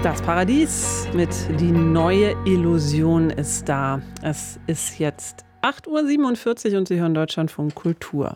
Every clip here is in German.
Das Paradies mit Die neue Illusion ist da. Es ist jetzt 8:47 Uhr und Sie hören Deutschlandfunk Kultur.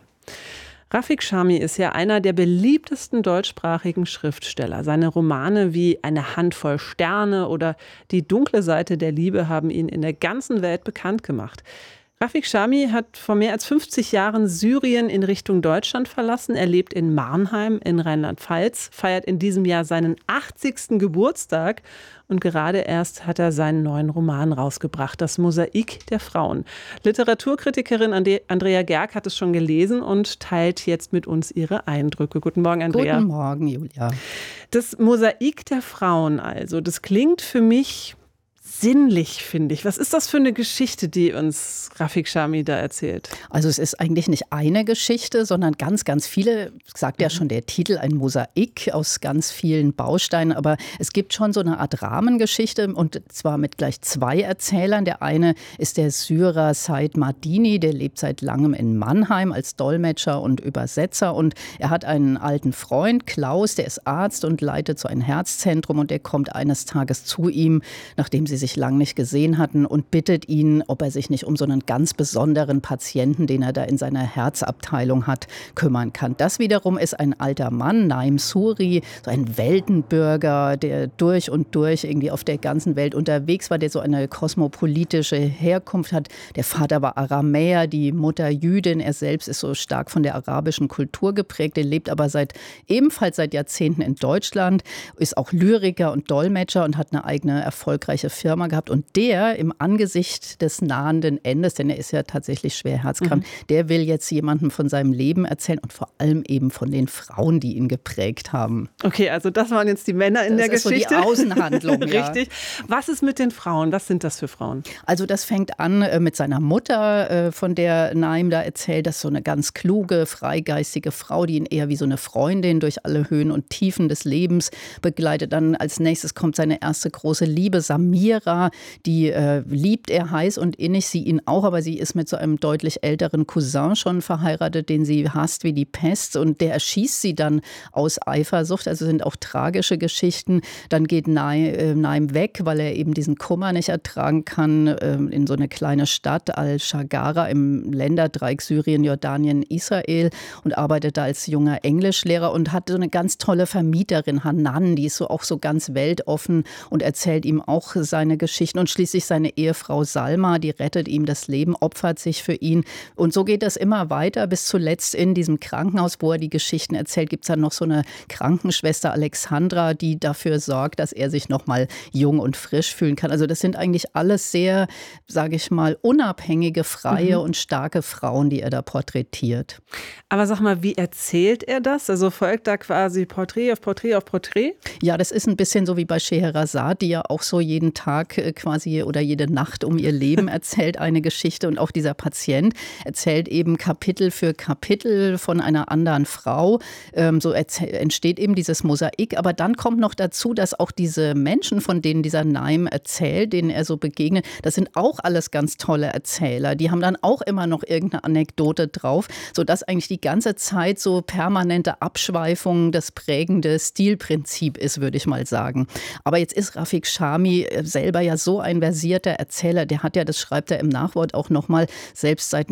Rafik Chami ist ja einer der beliebtesten deutschsprachigen Schriftsteller. Seine Romane wie Eine Handvoll Sterne oder Die dunkle Seite der Liebe haben ihn in der ganzen Welt bekannt gemacht. Rafik Chami hat vor mehr als 50 Jahren Syrien in Richtung Deutschland verlassen. Er lebt in Marnheim in Rheinland-Pfalz, feiert in diesem Jahr seinen 80. Geburtstag und gerade erst hat er seinen neuen Roman rausgebracht, Das Mosaik der Frauen. Literaturkritikerin Andrea Gerg hat es schon gelesen und teilt jetzt mit uns ihre Eindrücke. Guten Morgen, Andrea. Guten Morgen, Julia. Das Mosaik der Frauen also, das klingt für mich sinnlich, finde ich. Was ist das für eine Geschichte, die uns Rafik Chami da erzählt? Also es ist eigentlich nicht eine Geschichte, sondern ganz, ganz viele, sagt ja schon der Titel, ein Mosaik aus ganz vielen Bausteinen. Aber es gibt schon so eine Art Rahmengeschichte und zwar mit gleich zwei Erzählern. Der eine ist der Syrer Said Mardini, der lebt seit langem in Mannheim als Dolmetscher und Übersetzer. Und er hat einen alten Freund, Klaus, der ist Arzt und leitet so ein Herzzentrum. Und der kommt eines Tages zu ihm, nachdem sie sich lang nicht gesehen hatten, und bittet ihn, ob er sich nicht um so einen ganz besonderen Patienten, den er da in seiner Herzabteilung hat, kümmern kann. Das wiederum ist ein alter Mann, Naim Suri, so ein Weltenbürger, der durch und durch irgendwie auf der ganzen Welt unterwegs war, der so eine kosmopolitische Herkunft hat. Der Vater war Aramäer, die Mutter Jüdin. Er selbst ist so stark von der arabischen Kultur geprägt. Er lebt aber ebenfalls seit Jahrzehnten in Deutschland, ist auch Lyriker und Dolmetscher und hat eine eigene erfolgreiche Firma gehabt. Und der im Angesicht des nahenden Endes, denn er ist ja tatsächlich schwer herzkrank, der will jetzt jemandem von seinem Leben erzählen und vor allem eben von den Frauen, die ihn geprägt haben. Okay, also das waren jetzt die Männer in der Geschichte. Das ist so die Außenhandlung. Richtig. Ja. Was ist mit den Frauen? Was sind das für Frauen? Also das fängt an mit seiner Mutter, von der Naim da erzählt. Das ist so eine ganz kluge, freigeistige Frau, die ihn eher wie so eine Freundin durch alle Höhen und Tiefen des Lebens begleitet. Dann als nächstes kommt seine erste große Liebe, Samira. Die liebt er heiß und innig, sie ihn auch, aber sie ist mit so einem deutlich älteren Cousin schon verheiratet, den sie hasst wie die Pest, und der erschießt sie dann aus Eifersucht. Also sind auch tragische Geschichten. Dann geht Naim weg, weil er eben diesen Kummer nicht ertragen kann, in so eine kleine Stadt Al-Shagara im Länderdreieck Syrien, Jordanien, Israel, und arbeitet da als junger Englischlehrer und hat so eine ganz tolle Vermieterin, Hanan, die ist so auch so ganz weltoffen und erzählt ihm auch seine Geschichten, und schließlich seine Ehefrau Salma, die rettet ihm das Leben, opfert sich für ihn, und so geht das immer weiter, bis zuletzt in diesem Krankenhaus, wo er die Geschichten erzählt, gibt es dann noch so eine Krankenschwester Alexandra, die dafür sorgt, dass er sich noch mal jung und frisch fühlen kann. Also das sind eigentlich alles sehr, sage ich mal, unabhängige, freie und starke Frauen, die er da porträtiert. Aber sag mal, wie erzählt er das? Also folgt da quasi Porträt auf Porträt auf Porträt? Ja, das ist ein bisschen so wie bei Scheherazade, die ja auch so jeden Tag quasi oder jede Nacht um ihr Leben erzählt eine Geschichte, und auch dieser Patient erzählt eben Kapitel für Kapitel von einer anderen Frau. So entsteht eben dieses Mosaik, aber dann kommt noch dazu, dass auch diese Menschen, von denen dieser Naim erzählt, denen er so begegnet, das sind auch alles ganz tolle Erzähler. Die haben dann auch immer noch irgendeine Anekdote drauf, sodass eigentlich die ganze Zeit so permanente Abschweifung das prägende Stilprinzip ist, würde ich mal sagen. Aber jetzt ist Rafik Chami selber ja so ein versierter Erzähler, der hat ja, das schreibt er im Nachwort auch nochmal, selbst seit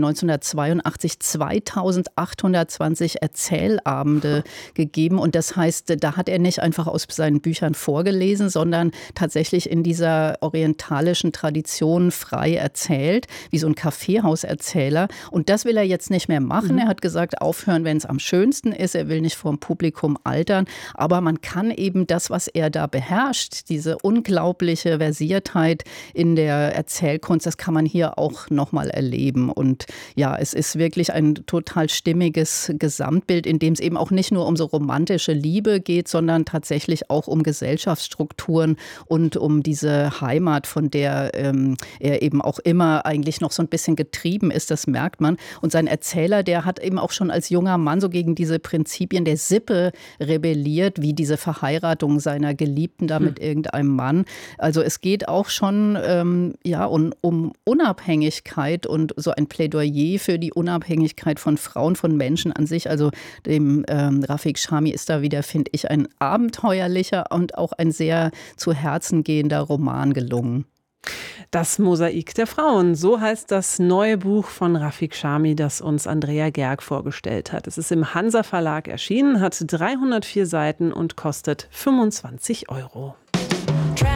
1982 2820 Erzählabende gegeben, und das heißt, da hat er nicht einfach aus seinen Büchern vorgelesen, sondern tatsächlich in dieser orientalischen Tradition frei erzählt, wie so ein Kaffeehauserzähler, und das will er jetzt nicht mehr machen. Er hat gesagt, aufhören, wenn es am schönsten ist, er will nicht vor dem Publikum altern, aber man kann eben das, was er da beherrscht, diese unglaubliche Versiertheit in der Erzählkunst, das kann man hier auch nochmal erleben. Und ja, es ist wirklich ein total stimmiges Gesamtbild, in dem es eben auch nicht nur um so romantische Liebe geht, sondern tatsächlich auch um Gesellschaftsstrukturen und um diese Heimat, von der er eben auch immer eigentlich noch so ein bisschen getrieben ist, das merkt man. Und sein Erzähler, der hat eben auch schon als junger Mann so gegen diese Prinzipien der Sippe rebelliert, wie diese Verheiratung seiner Geliebten da mit irgendeinem Mann. Also es geht auch schon um Unabhängigkeit und so ein Plädoyer für die Unabhängigkeit von Frauen, von Menschen an sich. Also dem Rafik Chami ist da wieder, finde ich, ein abenteuerlicher und auch ein sehr zu Herzen gehender Roman gelungen. Das Mosaik der Frauen, so heißt das neue Buch von Rafik Chami, das uns Andrea Gerg vorgestellt hat. Es ist im Hansa Verlag erschienen, hat 304 Seiten und kostet 25 €.